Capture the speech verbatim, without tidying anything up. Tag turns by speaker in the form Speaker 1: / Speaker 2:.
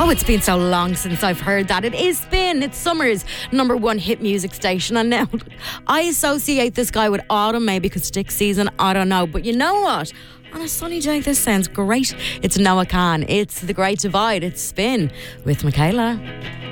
Speaker 1: Oh, it's been so long since I've heard that. It is Spin. It's summer's number one hit music station. And now I associate this guy with autumn, maybe because stick season, I don't know. But you know what? On a sunny day, this sounds great. It's Noah Khan. It's The Great Divide. It's Spin with Michaela.